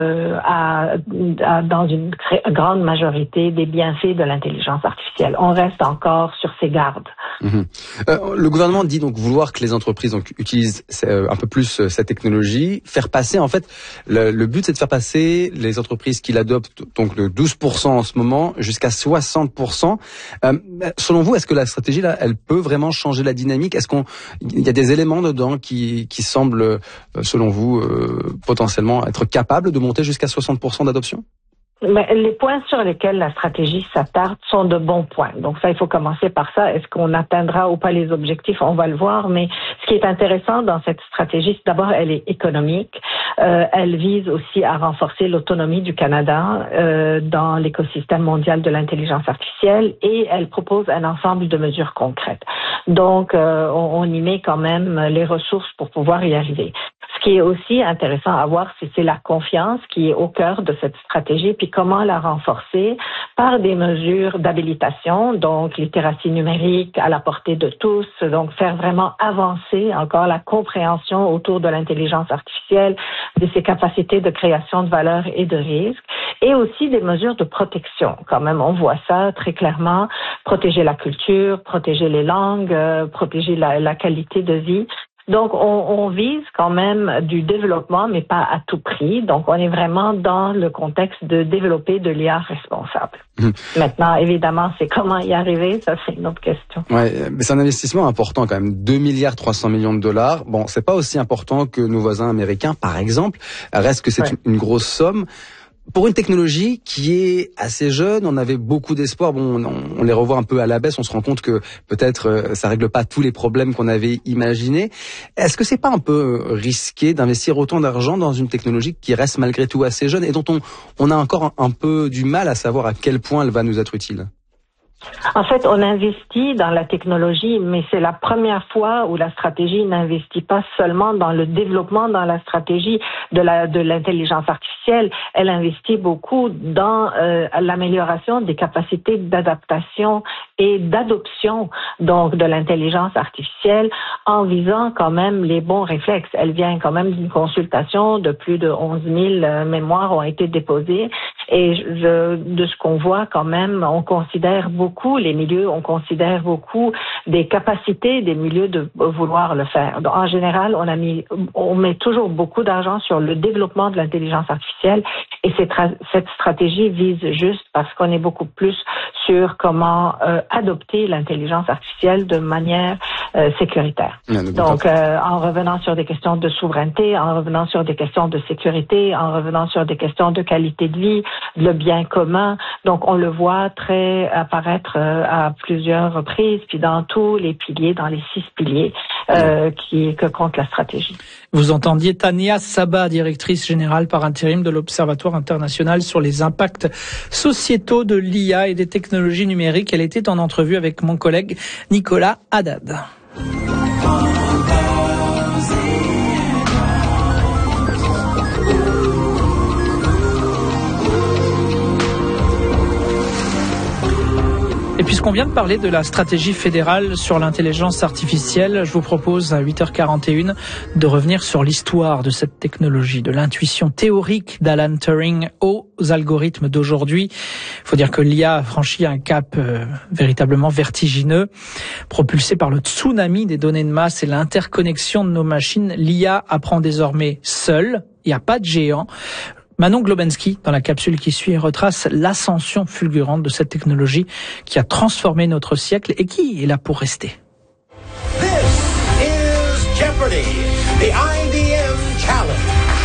dans une grande majorité des bienfaits de l'intelligence artificielle. On reste encore sur ses gardes. Le gouvernement dit donc vouloir que les entreprises utilisent un peu plus cette technologie, faire passer en fait le but c'est de faire passer les entreprises qui l'adoptent donc de 12% en ce moment jusqu'à 60%. Selon vous, est-ce que la stratégie là, elle peut vraiment changer la dynamique? Est-ce qu'il y a des éléments dedans qui semblent selon vous potentiellement être capables de monter jusqu'à 60% d'adoption? Mais les points sur lesquels la stratégie s'attarde sont de bons points. Donc ça, il faut commencer par ça. Est-ce qu'on atteindra ou pas les objectifs? On va le voir. Mais ce qui est intéressant dans cette stratégie, c'est d'abord, elle est économique. Elle vise aussi à renforcer l'autonomie du Canada dans l'écosystème mondial de l'intelligence artificielle et elle propose un ensemble de mesures concrètes. Donc, on y met quand même les ressources pour pouvoir y arriver. Ce qui est aussi intéressant à voir, c'est la confiance qui est au cœur de cette stratégie, puis comment la renforcer par des mesures d'habilitation, donc littératie numérique à la portée de tous, donc faire vraiment avancer encore la compréhension autour de l'intelligence artificielle, de ses capacités de création de valeur et de risque, et aussi des mesures de protection. Quand même, on voit ça très clairement, protéger la culture, protéger les langues, protéger la qualité de vie. Donc, on vise quand même du développement, mais pas à tout prix. Donc, on est vraiment dans le contexte de développer de l'IA responsable. Maintenant, évidemment, c'est comment y arriver, ça c'est une autre question. Ouais, mais c'est un investissement important quand même, 2,3 milliards de dollars. Bon, c'est pas aussi important que nos voisins américains, par exemple. Reste que c'est une grosse somme. Pour une technologie qui est assez jeune, on avait beaucoup d'espoir. Bon, on les revoit un peu à la baisse. On se rend compte que peut-être ça règle pas tous les problèmes qu'on avait imaginés. Est-ce que c'est pas un peu risqué d'investir autant d'argent dans une technologie qui reste malgré tout assez jeune et dont on a encore un peu du mal à savoir à quel point elle va nous être utile? En fait, on investit dans la technologie, mais c'est la première fois où la stratégie n'investit pas seulement dans le développement dans la stratégie de l'intelligence artificielle. Elle investit beaucoup dans l'amélioration des capacités d'adaptation et d'adoption donc de l'intelligence artificielle en visant quand même les bons réflexes. Elle vient quand même d'une consultation de plus de 11 000 mémoires ont été déposées et de ce qu'on voit quand même, on considère beaucoup les milieux, on considère beaucoup des capacités des milieux de vouloir le faire. Donc, en général, on met toujours beaucoup d'argent sur le développement de l'intelligence artificielle et cette stratégie vise juste parce qu'on est beaucoup plus sur comment adopter l'intelligence artificielle de manière sécuritaire. Donc, en revenant sur des questions de souveraineté, en revenant sur des questions de sécurité, en revenant sur des questions de qualité de vie, le bien commun. Donc, on le voit très apparaître à plusieurs reprises, puis dans tous les piliers, dans les 6 piliers que compte la stratégie. Vous entendiez Tania Saba, directrice générale par intérim de l'Observatoire international sur les impacts sociétaux de l'IA et des technologies numériques. Elle était en entrevue avec mon collègue Nicolas Haddad. Et puisqu'on vient de parler de la stratégie fédérale sur l'intelligence artificielle, je vous propose à 8h41 de revenir sur l'histoire de cette technologie, de l'intuition théorique d'Alan Turing aux algorithmes d'aujourd'hui. Il faut dire que l'IA a franchi un cap véritablement vertigineux. Propulsé par le tsunami des données de masse et l'interconnexion de nos machines, l'IA apprend désormais seule. Il n'y a pas de géant. Manon Globensky, dans la capsule qui suit, retrace l'ascension fulgurante de cette technologie qui a transformé notre siècle et qui est là pour rester. This is Jeopardy, the IBM Challenge.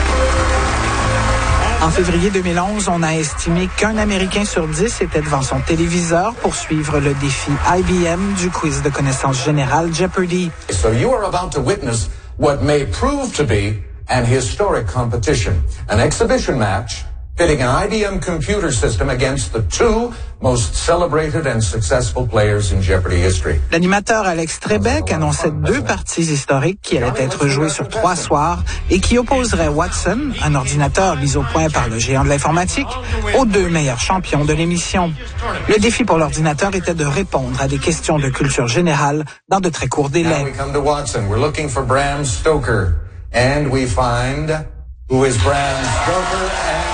En février 2011, on a estimé qu'un Américain sur 10 était devant son téléviseur pour suivre le défi IBM du quiz de connaissances générales Jeopardy. So you are about to witness what may prove to be an historic competition, an exhibition match pitting an IBM computer system against the 2 most celebrated and successful players in Jeopardy history. L'animateur Alex Trebek annonçait 2 parties historiques qui allaient être jouées sur 3 soirs et qui opposeraient Watson, un ordinateur mis au point par le géant de l'informatique, aux 2 meilleurs champions de l'émission. Le défi pour l'ordinateur était de répondre à des questions de culture générale dans de très courts délais. Now we come to Watson. We're looking for Bram Stoker. And we find who is Bram Stoker.